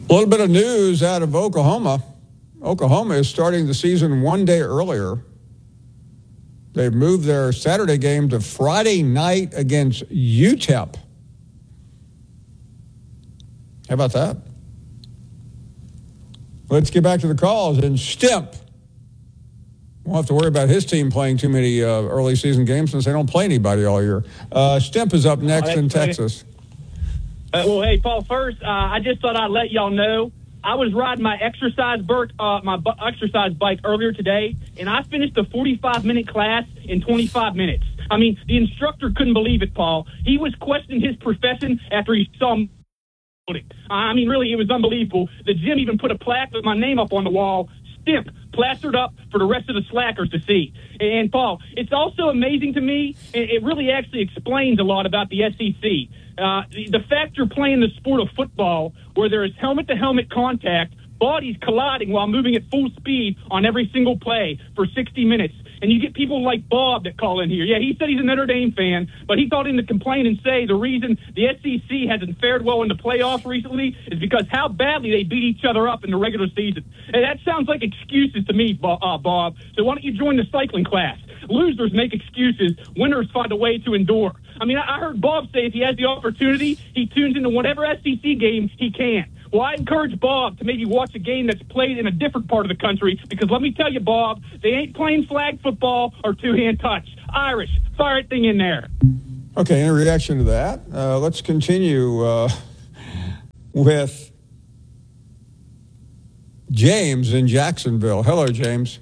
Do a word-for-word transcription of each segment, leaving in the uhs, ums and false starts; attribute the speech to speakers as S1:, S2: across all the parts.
S1: A little bit of news out of Oklahoma. Oklahoma is starting the season one day earlier. They've moved their Saturday game to Friday night against U T E P. How about that? Let's get back to the calls. And Stimp won't have to worry about his team playing too many uh, early season games since they don't play anybody all year. Uh, Stimp is up next oh, in Texas.
S2: Uh, well, hey, Paul, first, uh, I just thought I'd let y'all know I was riding my exercise bike, uh, my bu- exercise bike earlier today, and I finished a forty-five minute class in twenty-five minutes. I mean, the instructor couldn't believe it, Paul. He was questioning his profession after he saw me. I mean, really, it was unbelievable. The gym even put a plaque with my name up on the wall, Stimp, plastered up for the rest of the slackers to see. And, Paul, it's also amazing to me, it really actually explains a lot about the S E C. Uh, the, the fact you're playing the sport of football where there is helmet-to-helmet contact, bodies colliding while moving at full speed on every single play for sixty minutes. And you get people like Bob that call in here. Yeah, he said he's a Notre Dame fan, but he called in to complain and say the reason the S E C hasn't fared well in the playoffs recently is because how badly they beat each other up in the regular season. And that sounds like excuses to me, uh, Bob. So why don't you join the cycling class? Losers make excuses. Winners find a way to endure. I mean, I heard Bob say if he has the opportunity, he tunes into whatever S E C game he can. Well, I encourage Bob to maybe watch a game that's played in a different part of the country because let me tell you, Bob, they ain't playing flag football or two-hand touch. Irish, fire that thing in there.
S1: Okay, in reaction to that, uh, let's continue uh, with James in Jacksonville. Hello, James.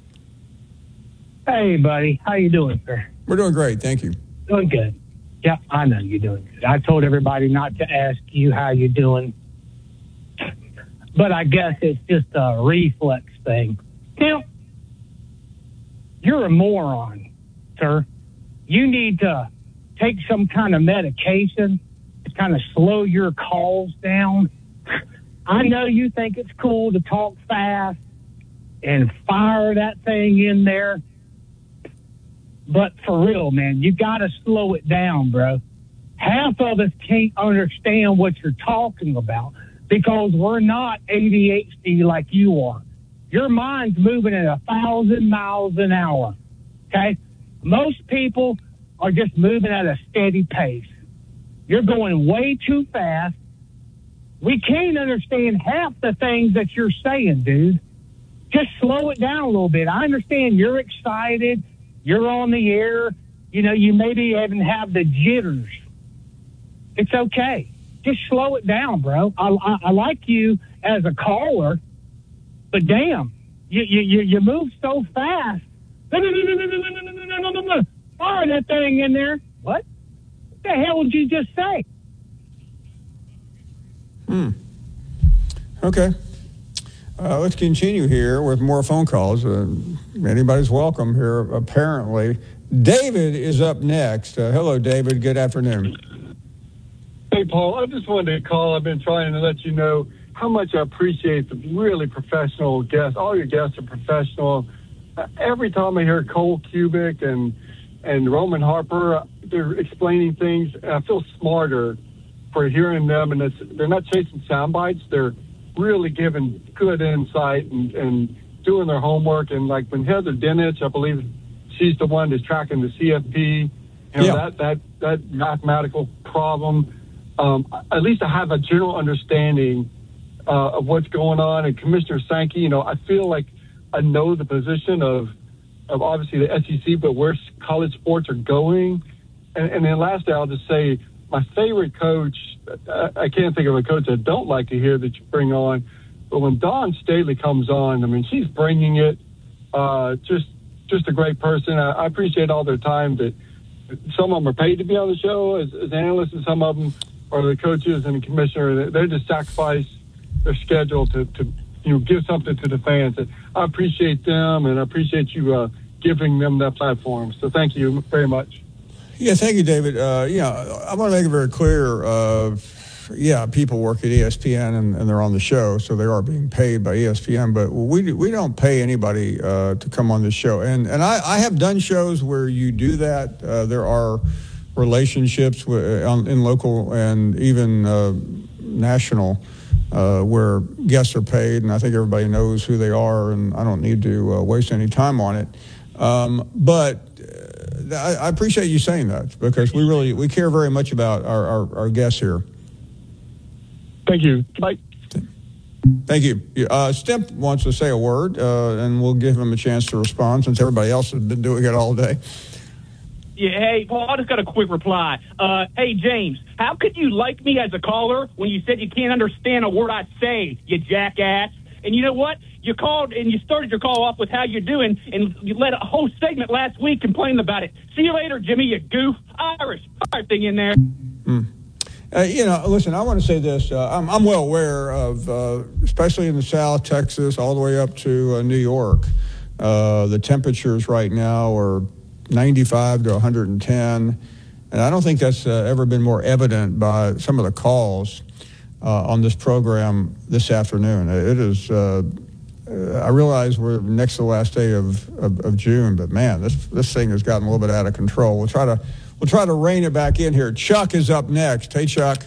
S3: Hey, buddy. How you doing, sir?
S1: We're doing great. Thank you.
S3: Doing good. Yeah, I know you're doing good. I told everybody not to ask you how you're doing. But I guess it's just a reflex thing. Now, you're a moron, sir. You need to take some kind of medication to kind of slow your calls down. I know you think it's cool to talk fast and fire that thing in there. But for real, man, you got to slow it down, bro. Half of us can't understand what you're talking about because we're not A D H D like you are. Your mind's moving at a thousand miles an hour, okay? Most people are just moving at a steady pace. You're going way too fast. We can't understand half the things that you're saying, dude. Just slow it down a little bit. I understand you're excited. You're on the air. You know, you maybe even have the jitters. It's okay. Just slow it down, bro. I, I, I like you as a caller, but damn, you you you move so fast. Fire that thing in there. What? What the hell did you just say?
S1: Hmm. Okay. Uh, let's continue here with more phone calls. Uh, anybody's welcome here, apparently. David is up next. Uh, hello, David. Good afternoon.
S4: Hey, Paul. I just wanted to call. I've been trying to let you know how much I appreciate the really professional guests. All your guests are professional. Uh, every time I hear Cole Cubic and, and Roman Harper, they're explaining things. I feel smarter for hearing them, and it's, they're not chasing sound bites. They're really giving good insight and, and doing their homework. And like when Heather Dinich, I believe she's the one that's tracking the C F P, you know, yeah. that, that, that mathematical problem. Um, at least I have a general understanding uh, of what's going on. And Commissioner Sankey, you know, I feel like I know the position of, of obviously the S E C, but where college sports are going. And, and then lastly, I'll just say my favorite coach, I can't think of a coach I don't like to hear that you bring on, but when Dawn Staley comes on, I mean, she's bringing it. Uh, just, just a great person. I, I appreciate all their time. That some of them are paid to be on the show as, as analysts, and some of them are the coaches and the commissioner. They just sacrifice their schedule to, to you know, give something to the fans. I appreciate them, and I appreciate you uh, giving them that platform. So thank you very much.
S1: Yeah, thank you, David. Uh, yeah, I want to make it very clear. Uh, yeah, people work at E S P N and, and they're on the show, so they are being paid by E S P N. But we we don't pay anybody uh, to come on this show. And and I, I have done shows where you do that. Uh, there are relationships with, on, in local and even uh, national uh, where guests are paid, and I think everybody knows who they are, and I don't need to uh, waste any time on it. Um, but uh, I, I appreciate you saying that, because we really we care very much about our, our, our guests here.
S4: Thank you. Bye.
S1: Thank you. Uh, Stimp wants to say a word, uh, and we'll give him a chance to respond since everybody else has been doing it all day.
S2: Yeah, hey, Paul, I just got a quick reply. Uh, hey, James, how could you like me as a caller when you said you can't understand a word I say, you jackass? And you know what? You called and you started your call off with how you're doing, and you let a whole segment last week complaining about it. See you later, Jimmy, you goof. Irish thing in there.
S1: Mm. Uh, you know, listen, I want to say this. Uh, I'm, I'm well aware of, uh, especially in the South, Texas, all the way up to uh, New York, uh, the temperatures right now are ninety-five to one hundred ten, and I don't think that's uh, ever been more evident by some of the calls uh, on this program this afternoon. It is, uh, I realize we're next to the last day of, of, of June, but man, this this thing has gotten a little bit out of control. We'll try to we'll try to rein it back in here. Chuck is up next. Hey, Chuck.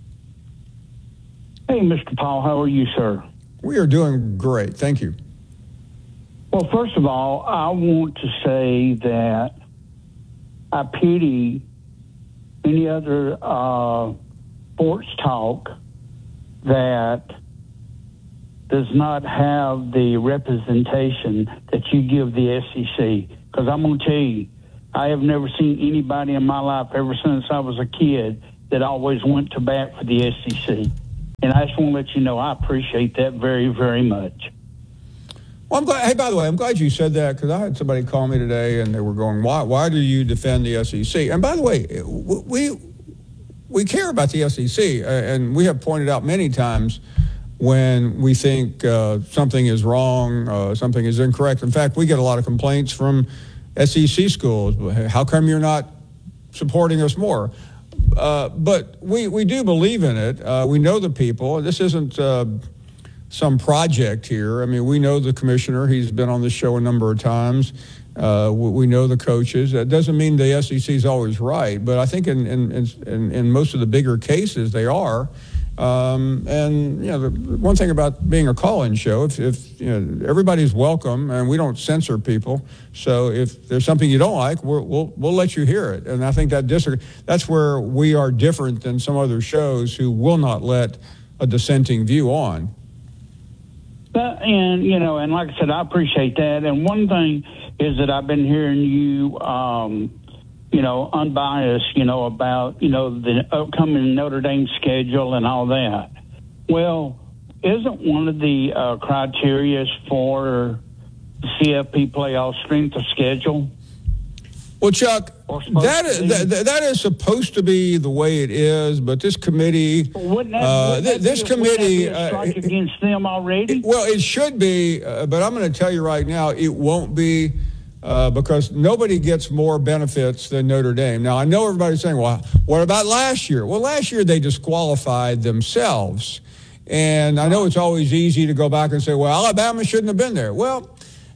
S5: Hey, Mister Paul, how are you, sir?
S1: We are doing great. Thank you.
S5: Well, first of all, I want to say that I pity any other uh, sports talk that does not have the representation that you give the S E C. Because I'm going to tell you, I have never seen anybody in my life ever since I was a kid that always went to bat for the S E C. And I just want to let you know I appreciate that very, very much.
S1: Well, I'm glad. Hey, by the way, I'm glad you said that, because I had somebody call me today, and they were going, "Why? Why do you defend the S E C?" And by the way, we we care about the S E C, and we have pointed out many times when we think uh, something is wrong, uh, something is incorrect. In fact, we get a lot of complaints from S E C schools. How come you're not supporting us more? Uh, but we we do believe in it. Uh, we know the people. This isn't Uh, some project here. I mean, we know the commissioner. He's been on the show a number of times. Uh, we know the coaches. That doesn't mean the S E C is always right, but I think in in, in, in most of the bigger cases they are. Um, and you know, the one thing about being a call-in show, if, if you know, everybody's welcome, and we don't censor people. So if there's something you don't like, we'll we'll, we'll let you hear it. And I think that dis- that's where we are different than some other shows who will not let a dissenting view on.
S5: But, and, you know, and like I said, I appreciate that. And one thing is that I've been hearing you, um, you know, unbiased, you know, about, you know, the upcoming Notre Dame schedule and all that. Well, isn't one of the uh, criteria for C F P playoff strength of schedule?
S1: Well, Chuck, that is, that, that is supposed to be the way it is, but this committee,
S5: wouldn't that,
S1: uh,
S5: wouldn't that
S1: this
S5: be,
S1: committee,
S5: wouldn't that be a strike
S1: uh,
S5: against them already?
S1: It, well, it should be, uh, but I'm going to tell you right now, it won't be, uh, because nobody gets more benefits than Notre Dame. Now, I know everybody's saying, well, what about last year? Well, last year they disqualified themselves, and I know it's always easy to go back and say, well, Alabama shouldn't have been there. Well,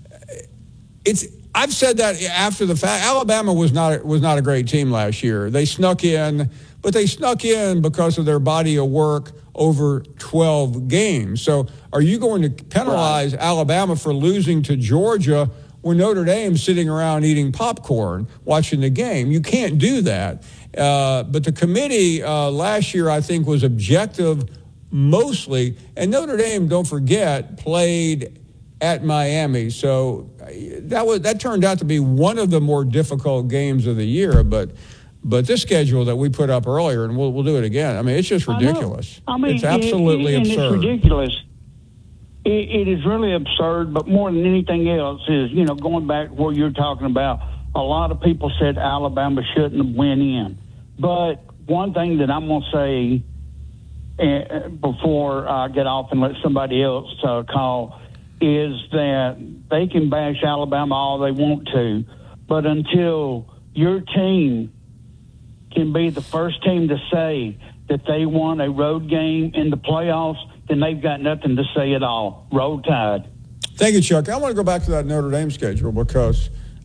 S1: it's. I've said that after the fact. Alabama was not was not a great team last year. They snuck in, but they snuck in because of their body of work over twelve games. So are you going to penalize right. Alabama for losing to Georgia when Notre Dame's sitting around eating popcorn watching the game? You can't do that. Uh, but the committee uh, last year, I think, was objective mostly. And Notre Dame, don't forget, played at Miami, so that was that turned out to be one of the more difficult games of the year. But but this schedule that we put up earlier, and we'll we'll do it again. I mean, it's just ridiculous.
S5: I, I mean,
S1: it's absolutely
S5: it, it,
S1: absurd.
S5: It's ridiculous. It, it is really absurd. But more than anything else, is you know going back to what you're talking about. A lot of people said Alabama shouldn't have went in. But one thing that I'm going to say uh, before I get off and let somebody else uh, call. Is that they can bash Alabama all they want to, but until your team can be the first team to say that they won a road game in the playoffs, then they've got nothing to say at all. Roll Tide.
S1: Thank you, Chuck. I want to go back to that Notre Dame schedule because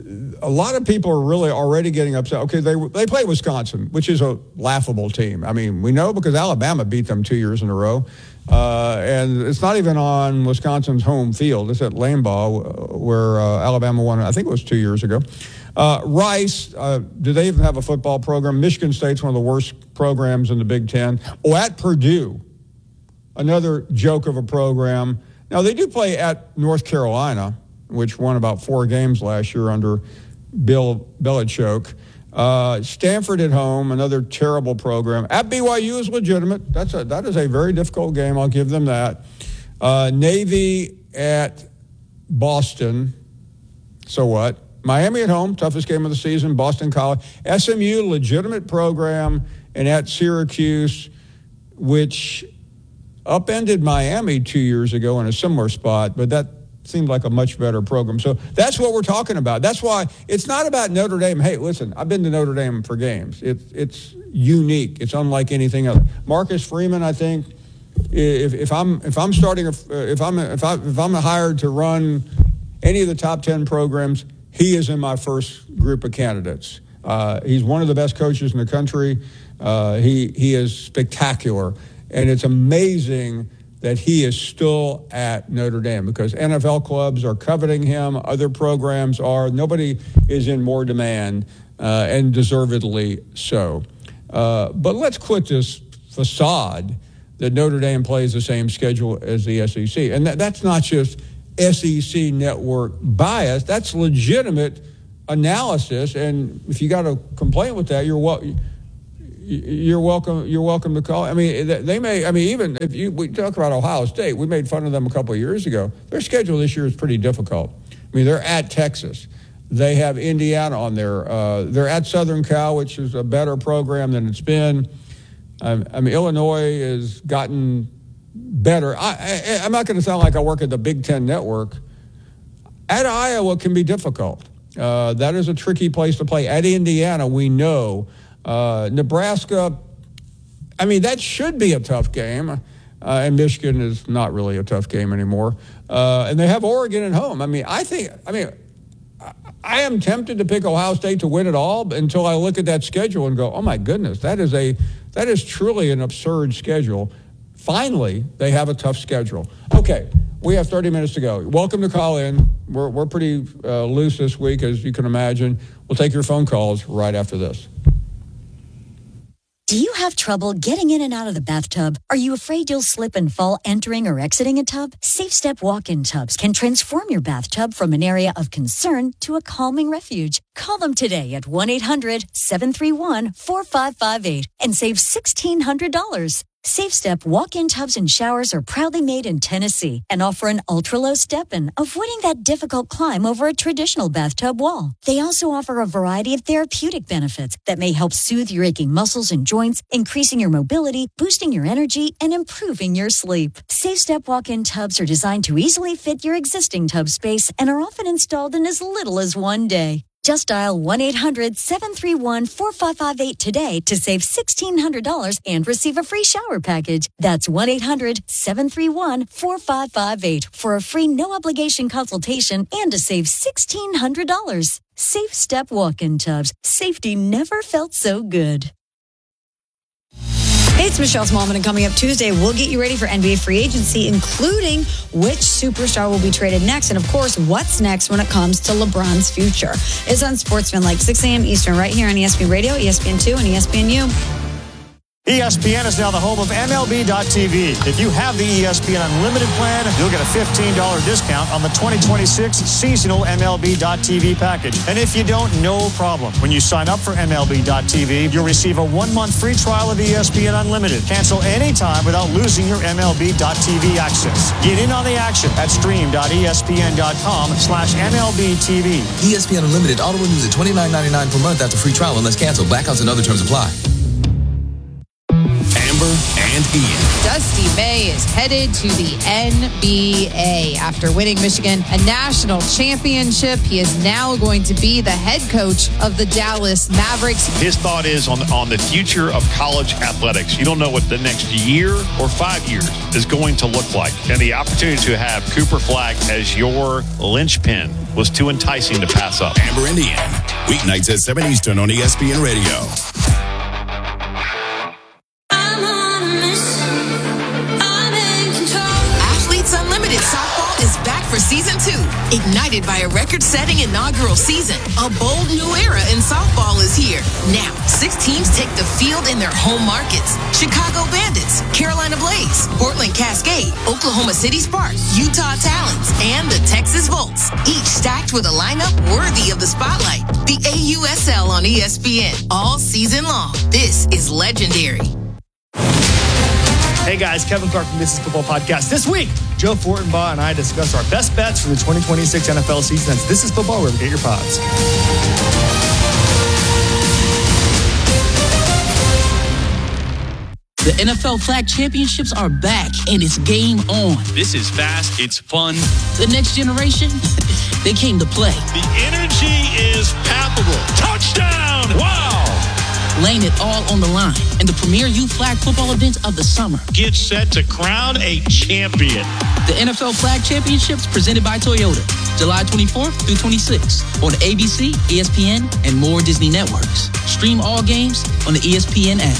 S1: a lot of people are really already getting upset. Okay, they they play Wisconsin, which is a laughable team. I mean, we know because Alabama beat them two years in a row. Uh, and it's not even on Wisconsin's home field. It's at Lambeau, where uh, Alabama won, I think it was two years ago. Uh, Rice, uh, do they even have a football program? Michigan State's one of the worst programs in the Big Ten. Oh, at Purdue, another joke of a program. Now, they do play at North Carolina, which won about four games last year under Bill Belichick. Uh, Stanford at home, another terrible program. At B Y U is legitimate. That's a, that is a very difficult game. I'll give them that. Uh, Navy at Boston. So what? Miami at home, toughest game of the season. Boston College. S M U, legitimate program. And at Syracuse, which upended Miami two years ago in a similar spot, but that seemed like a much better program. So that's what we're talking about. That's why it's not about Notre Dame. Hey, listen, I've been to Notre Dame for games. It's it's unique. It's unlike anything else. Marcus Freeman, I think, if if I'm if I'm starting a, if I'm if I if I'm hired to run any of the top ten programs, he is in my first group of candidates. Uh, he's one of the best coaches in the country. Uh, he he is spectacular, and it's amazing that he is still at Notre Dame because N F L clubs are coveting him. Other programs are. Nobody is in more demand, uh, and deservedly so. Uh, but let's quit this facade that Notre Dame plays the same schedule as the S E C. And that, that's not just S E C network bias. That's legitimate analysis. And if you got a complaint with that, you're welcome. You're welcome. You're welcome to call. I mean, they may. I mean, even if you we talk about Ohio State, we made fun of them a couple of years ago. Their schedule this year is pretty difficult. I mean, they're at Texas. They have Indiana on there. Uh, they're at Southern Cal, which is a better program than it's been. I, I mean, Illinois has gotten better. I, I, I'm not going to sound like I work at the Big Ten Network. At Iowa can be difficult. Uh, that is a tricky place to play. At Indiana, we know. Uh, Nebraska, I mean, that should be a tough game. Uh, and Michigan is not really a tough game anymore. Uh, and they have Oregon at home. I mean, I think, I mean, I, I am tempted to pick Ohio State to win it all until I look at that schedule and go, oh my goodness, that is a, that is truly an absurd schedule. Finally, they have a tough schedule. Okay, we have thirty minutes to go. Welcome to Call In. We're, we're pretty uh, loose this week, as you can imagine. We'll take your phone calls right after this.
S6: Do you have trouble getting in and out of the bathtub? Are you afraid you'll slip and fall entering or exiting a tub? Safe Step walk-in tubs can transform your bathtub from an area of concern to a calming refuge. Call them today at one eight hundred seven three one four five five eight and save sixteen hundred dollars. Safe Step walk-in tubs and showers are proudly made in Tennessee and offer an ultra-low step-in, avoiding that difficult climb over a traditional bathtub wall. They also offer a variety of therapeutic benefits that may help soothe your aching muscles and joints, increasing your mobility, boosting your energy, and improving your sleep. Safe Step walk-in tubs are designed to easily fit your existing tub space and are often installed in as little as one day. Just dial one eight hundred seven three one four five five eight today to save sixteen hundred dollars and receive a free shower package. That's one eight hundred seven three one four five five eight for a free no-obligation consultation and to save sixteen hundred dollars. Safe Step walk-in tubs. Safety never felt so good.
S7: Hey, it's Michelle Smallman, and coming up Tuesday, we'll get you ready for N B A free agency, including which superstar will be traded next, and of course, what's next when it comes to LeBron's future. It's on Sportsman like six a.m. Eastern, right here on E S P N Radio, E S P N two, and E S P N U.
S8: E S P N is now the home of M L B dot T V. If you have the E S P N Unlimited plan, you'll get a fifteen dollars discount on the twenty twenty-six seasonal M L B dot T V package. And if you don't, no problem. When you sign up for M L B dot T V, you'll receive a one-month free trial of E S P N Unlimited. Cancel anytime without losing your M L B dot T V access. Get in on the action at stream dot E S P N dot com slash M L B T V.
S9: E S P N Unlimited auto renews at twenty-nine ninety-nine per month after free trial unless canceled. Blackouts and other terms apply.
S10: Amber and
S9: Ian.
S10: Dusty May is headed to the N B A. After winning Michigan a national championship, he is now going to be the head coach of the Dallas Mavericks.
S11: His thought is on, on the future of college athletics. You don't know what the next year or five years is going to look like. And the opportunity to have Cooper Flag as your linchpin was too enticing to pass up.
S12: Amber and Ian, weeknights at seven Eastern on E S P N Radio.
S13: For season two, ignited by a record-setting inaugural season, a bold new era in softball is here. Now, six teams take the field in their home markets. Chicago Bandits, Carolina Blaze, Portland Cascade, Oklahoma City Sparks, Utah Talons, and the Texas Volts, each stacked with a lineup worthy of the spotlight. The A U S L on E S P N, all season long. This is legendary.
S14: Hey guys, Kevin Clark from This Is Football Podcast. This week, Joe Fortenbaugh and I discuss our best bets for the twenty twenty-six N F L season. That's This Is Football, wherever you get your pods.
S15: The N F L Flag Championships are back, and it's game on.
S16: This is fast. It's fun.
S15: The next generation, they came to play.
S16: The energy is palpable. Touchdown! Wow!
S15: Laying it all on the line in the premier youth flag football event of the summer.
S16: Get set to crown a champion.
S15: The N F L Flag Championships presented by Toyota, July twenty-fourth through twenty-sixth on A B C, E S P N, and more Disney networks. Stream all games on the E S P N app.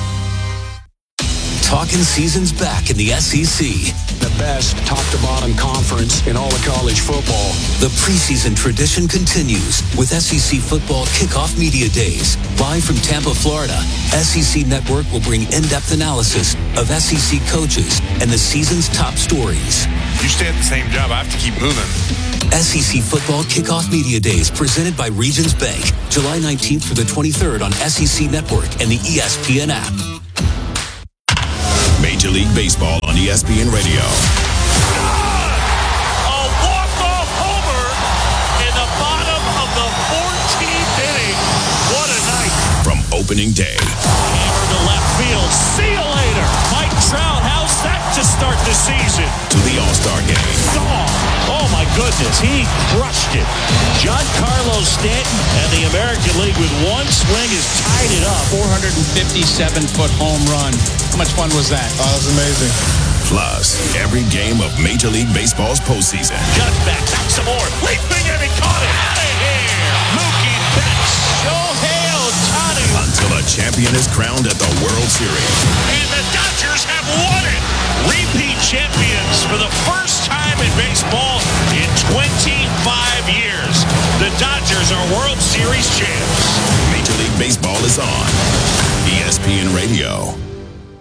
S17: Talking season's back in the S E C.
S18: The best top-to-bottom conference in all of college football.
S17: The preseason tradition continues with S E C Football Kickoff Media Days. Live from Tampa, Florida, S E C Network will bring in-depth analysis of S E C coaches and the season's top stories.
S19: You stay at the same job, I have to keep moving.
S17: S E C Football Kickoff Media Days presented by Regions Bank, July nineteenth through the twenty-third on S E C Network and the E S P N app.
S12: Major League Baseball on E S P N Radio.
S16: A walk-off homer in the bottom of the fourteenth inning. What a night.
S12: From opening day.
S16: Hammer to left field. See you later. Mike Trout, how's that to start the season?
S12: To the All-Star game.
S16: Oh, oh my goodness, he crushed it. Giancarlo Stanton and the American League with one swing has tied it up.
S20: four hundred fifty-seven foot home run. How much fun was that?
S19: Oh, that was amazing.
S12: Plus, every game of Major League Baseball's postseason.
S16: Cut back, back some more. Leaping and he caught it. Out of here. Mookie Betts. Shohei Ohtani.
S12: Until a champion is crowned at the World Series.
S16: And the Dodgers have won it. Repeat champions for the first time in baseball in twenty-five years. The Dodgers are World Series champs.
S12: Major League Baseball is on E S P N Radio.